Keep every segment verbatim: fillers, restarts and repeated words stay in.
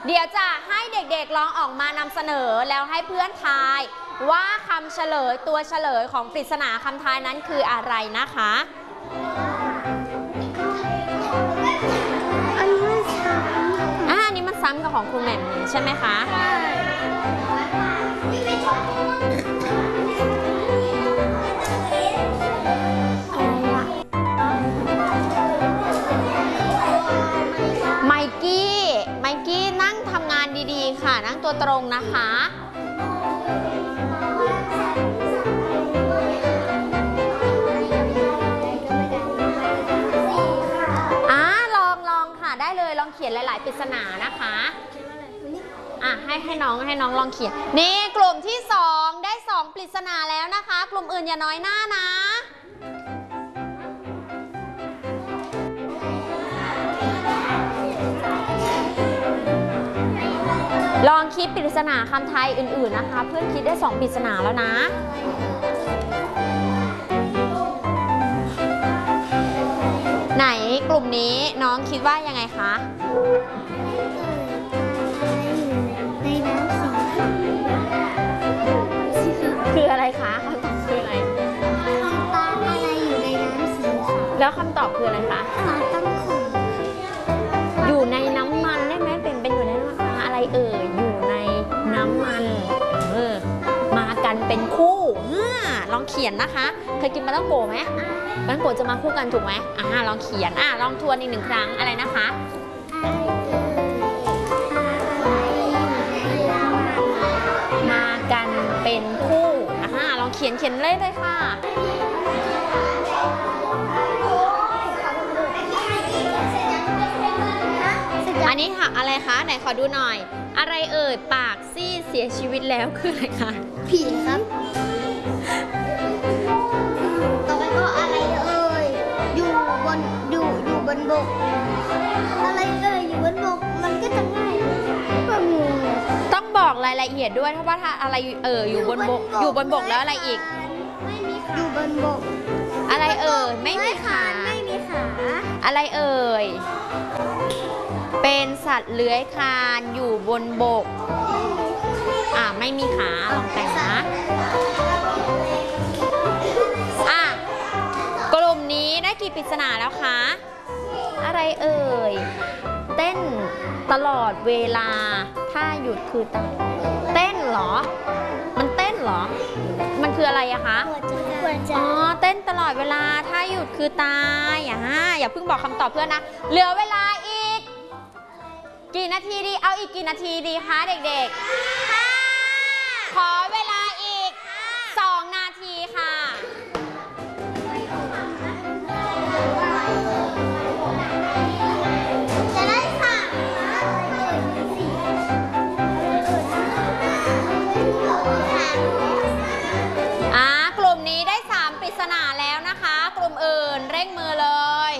เดี๋ยวจะให้เด็กๆลองออกมานำเสนอแล้วให้เพื่อนทายว่าคำเฉลยตัวเฉลยของปริศนาคำทายนั้นคืออะไรนะคะอันนี้มันซ้ำอ่านี่มันซ้ำกับของครูแหม่มใช่ไหมคะใช่ไมกี้ไมกี้นั่งทำงานดีๆค่ะนั่งตัวตรงนะคะอ่าลองลองค่ะได้เลยลองเขียนหลายๆปริศนานะคะอ่ะให้ให้น้องให้น้องลองเขียนนี่กลุ่มที่สองได้สองปริศนาแล้วนะคะกลุ่มอื่นอย่าน้อยหน้านะลองคิดปริศนาคำไทยอื่นๆนะคะเพื่อนคิดได้สองปริศนาแล้วนะไหนกลุ่มนี้น้องคิดว่ายังไงคะในน้ำสีขาวคืออะไรคะคำตอบคืออะไรคำตอบอะไรอยู่ในน้ำสีขาวแล้วคำตอบคืออะไรคะปลาตั้งโขงอยู่ในน้ำมันได้ไหมเป็นเป็นอยู่ในน้ำมันอะไรเอ่ยอยู่ในน้ำมันเออมากันเป็นคู่ลองเขียนนะคะเคยกินปลาตั้งโกไหมปลาตั้งโกจะมาคู่กันถูกไหมอ่าลองเขียนอ่าลองทวนอีกหนึ่งครั้งอะไรนะคะมากันเป็นคู่อ่าลองเขียนเขียนเลยเลยค่ะอันนี้ค่ะอะไรคะไหนขอดูหน่อยอะไรเอ่ยปากซี่เสียชีวิตแล้วคืออะไรคะผีครับต่อไปก็อะไรเอ่ยอยู่บนอยู่อยู่บนบกอะไรเอ่ยอยู่บนบกมันก็จะง่ายก็งูต้องบอกรายละเอียดด้วยถ้าว่าถ้าอะไรเอ่ยอยู่บนบกอยู่บนบกแล้วอะไรอีกไม่มีขาอยู่บนบกอะไรเอ่ยไม่มีขาไม่มีขาอะไรเอ่ยเป็นสัตว์เลื้อยคลานอยู่บนบกอ่าไม่มีขาลองแต่งนะอ่ะกลุ่มนี้ได้กี่ปริศนาแล้วคะอะไรเอ่ยเต้นตลอดเวลาถ้าหยุดคือตายเต้นเหรอมันเต้นเหรอมันคืออะไรอะคะอ๋อเต้นตลอดเวลาถ้าหยุดคือตายอ่ะอย่าเพิ่งบอกคำตอบเพื่อนนะเหลือเวลาอีกกี่นาทีดีเอาอีกกี่นาทีดีคะเด็กๆขอเวลาอีกสองนาทีค่ะจะได้ค่ะอ่ากลุ่มนี้ได้สามปริศนาแล้วนะคะกลุ่มอื่นเร่งมือเลย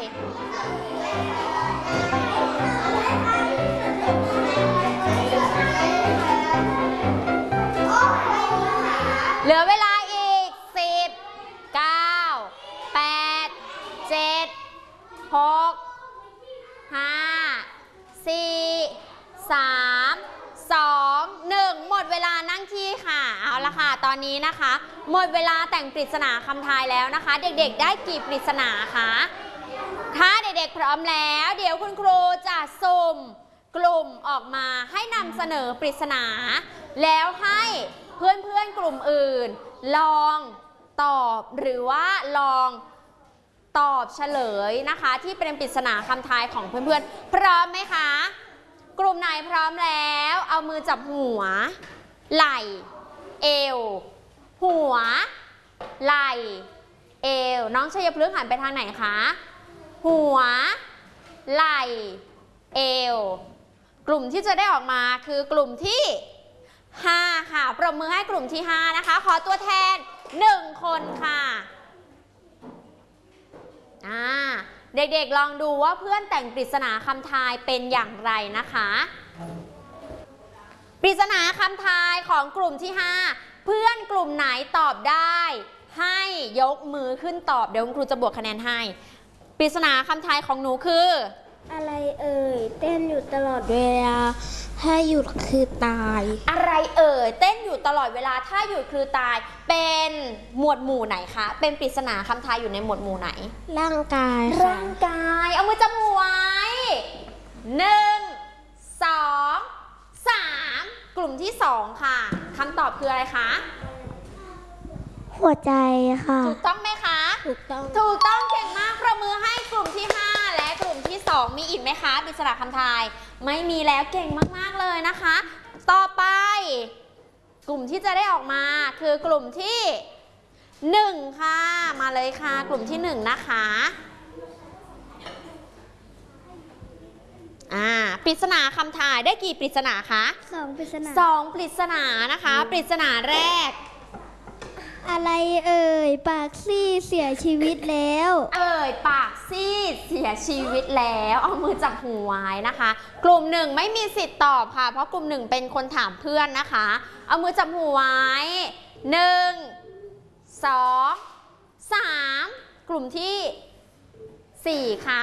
เหลือเวลาอีกสิบ เก้า แปด เจ็ด หก ห้า สี่ สาม สอง หนึ่งหมดเวลานั่งที่ค่ะเอาละค่ะตอนนี้นะคะหมดเวลาแต่งปริศนาคำทายแล้วนะคะเด็กๆได้กี่ปริศนาคะถ้าเด็กๆพร้อมแล้วเดี๋ยวคุณครูจะสุ่มกลุ่มออกมาให้นำเสนอปริศนาแล้วให้เพื่อนๆกลุ่มอื่นลองตอบหรือว่าลองตอบเฉลยนะคะที่เป็นปริศนาคำทายของเพื่อนๆพร้อมไหมคะกลุ่มไหนพร้อมแล้วเอามือจับหัวไหล่เอวหัวไหล่เอวน้องชัยพฤกษ์หันไปทางไหนคะหัวไหล่เอวกลุ่มที่จะได้ออกมาคือกลุ่มที่ห้าค่ะปรบมือให้กลุ่มที่ห้านะคะขอตัวแทนหนึ่งคนค่ะอ่าเด็กๆลองดูว่าเพื่อนแต่งปริศนาคำทายเป็นอย่างไรนะคะปริศนาคำทายของกลุ่มที่ห้าเพื่อนกลุ่มไหนตอบได้ให้ยกมือขึ้นตอบเดี๋ยวคุณครูจะบวกคะแนนให้ปริศนาคำทายของหนูคืออะไรเอ่ยเต้นอยู่ตลอดเวลาถ้าหยุดคือตายอะไรเอ่ยเต้นอยู่ตลอดเวลาถ้าหยุดคือตายเป็นหมวดหมู่ไหนคะเป็นปริศนาคำทายอยู่ในหมวดหมู่ไหนร่างกายร่างกายเอามือจับหัวไว้หนึ่งสองสามกลุ่มที่สองค่ะคำตอบคืออะไรคะหัวใจค่ะถูกต้องไหมคะถูกต้องถูกต้องเก่งมากประมือให้กลุ่มที่ห้าและกลุ่มที่สองมีอีกไหมคะปริศนาคำทายไม่มีแล้วเก่งมากๆเลยนะคะ ต่อไป กลุ่มที่จะได้ออกมาคือกลุ่มที่หนึ่งค่ะมาเลยค่ะกลุ่มที่หนึ่งนะคะอ่าปริศนาคำทายได้กี่ปริศนาคะสองปริศนาสองปริศนานะคะปริศนาแรกอะไรเอ่ยปากซี่เสียชีวิตแล้วเอ่ยปากซีดเสียชีวิตแล้วเอามือจับหูไว้นะคะ กลุ่มหนึ่งไม่มีสิทธิ์ตอบค่ะเพราะกลุ่มหนึ่งเป็นคนถามเพื่อนนะคะเอามือจับหูไว้หนึ่งสองสามกลุ่มที่สี่ค่ะ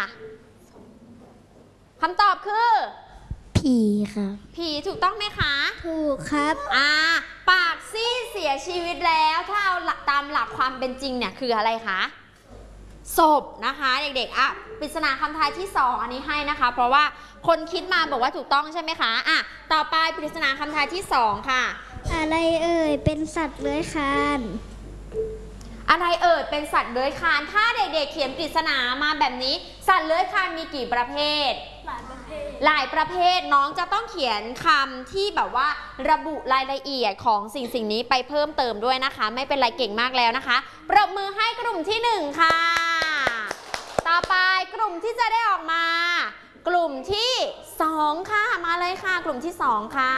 คำตอบคือผีค่ะผีถูกต้องไหมคะถูกครับอ่าปากซีดเสียชีวิตแล้วถ้าเอาหลักตามหลักความเป็นจริงเนี่ยคืออะไรคะศพนะคะเด็กๆอ่ะปริศนาคำทายที่สองอันนี้ให้นะคะ เพราะว่าคนคิดมาบอกว่าถูกต้องใช่ไหมคะอ่ะต่อไปปริศนาคำทายที่สองค่ะอะไรเอ่ยเป็นสัตว์เลื้อยคลานอะไรเอ่ยเป็นสัตว์เลื้อยคลานถ้าเด็กๆเขียนปริศนามาแบบนี้สัตว์เลื้อยคลานมีกี่ประเภทหลายประเภทน้องจะต้องเขียนคำที่แบบว่าระบุรายละเอียดของสิ่งสิ่งนี้ไปเพิ่มเติมด้วยนะคะไม่เป็นไรเก่งมากแล้วนะคะปรบมือให้กลุ่มที่หนึ่งค่ะต่อไปกลุ่มที่จะได้ออกมา กลุ่มที่สองค่ะมาเลยค่ะกลุ่มที่สองค่ะ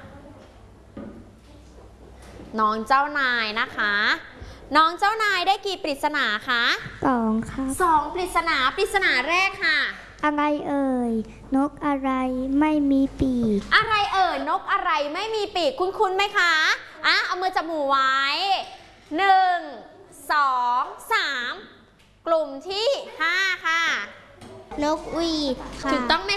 น้องเจ้านายนะคะน้องเจ้านายได้กี่ปริศนาคะสองครับสองปริศนาปริศนาแรกค่ะอะไรเอ่ยนกอะไรไม่มีปีกอะไรเอ่ยนกอะไรไม่มีปีกคุ้นๆไหมคะอ่ะเอามือจับหูไว้หนึ่งสองสามกลุ่มที่ห้าค่ะนกหวีดค่ะถูกต้องไหม